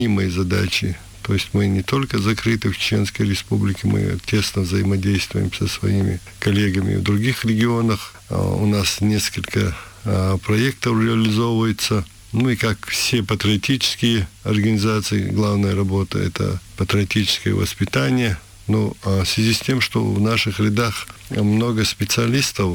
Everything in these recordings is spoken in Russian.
невыполнимые задачи. То есть мы не только закрыты в Чеченской Республике, мы тесно взаимодействуем со своими коллегами в других регионах. У нас несколько проектов реализовывается. Ну и как все патриотические организации, главная работа – это патриотическое воспитание. Ну, а в связи с тем, что в наших рядах много специалистов,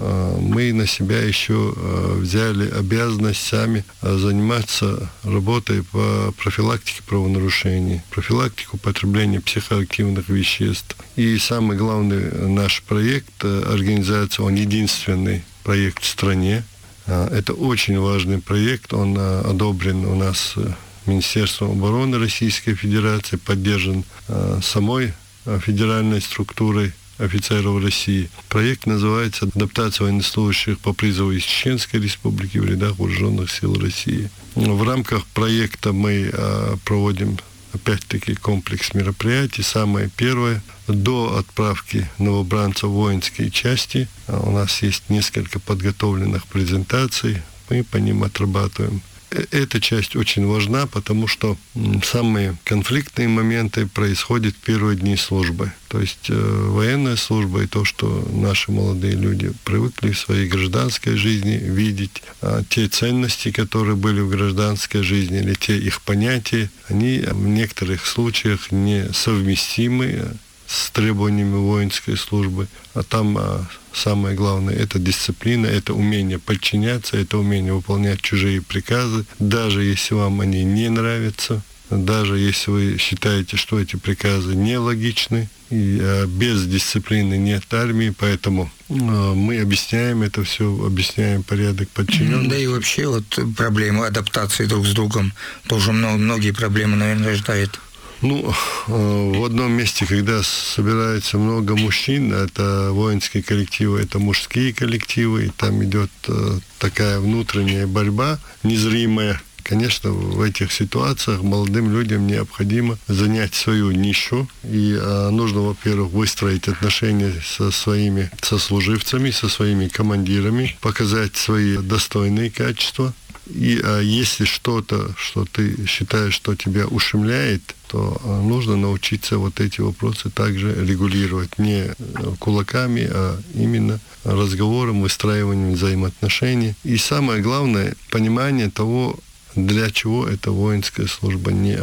мы на себя еще взяли обязанность сами заниматься работой по профилактике правонарушений, профилактику потребления психоактивных веществ. И самый главный наш проект организации, он единственный проект в стране. Это очень важный проект, он одобрен у нас Министерством обороны Российской Федерации, поддержан самой федеральной структурой офицеров России. Проект называется «Адаптация военнослужащих по призыву из Чеченской Республики в рядах вооруженных сил России». В рамках проекта мы проводим опять-таки комплекс мероприятий. Самое первое, до отправки новобранцев в воинские части у нас есть несколько подготовленных презентаций, мы по ним отрабатываем. Эта часть очень важна, потому что самые конфликтные моменты происходят в первые дни службы. То есть военная служба и то, что наши молодые люди привыкли в своей гражданской жизни видеть, те ценности, которые были в гражданской жизни, или те их понятия, они в некоторых случаях несовместимы с требованиями воинской службы. А там самое главное – это дисциплина, это умение подчиняться, это умение выполнять чужие приказы, даже если вам они не нравятся, даже если вы считаете, что эти приказы нелогичны, и без дисциплины нет армии, поэтому мы объясняем это все, объясняем порядок подчиненности. Да и вообще вот проблема адаптации друг с другом, тоже многие проблемы, наверное, рождает. Ну, в одном месте, когда собирается много мужчин, это воинские коллективы, это мужские коллективы, и там идет такая внутренняя борьба незримая. Конечно, в этих ситуациях молодым людям необходимо занять свою нишу, и нужно, во-первых, выстроить отношения со своими сослуживцами, со своими командирами, показать свои достойные качества. И если что-то, что ты считаешь, что тебя ущемляет, то нужно научиться вот эти вопросы также регулировать не кулаками, а именно разговором, выстраиванием взаимоотношений. И самое главное, понимание того, для чего эта воинская служба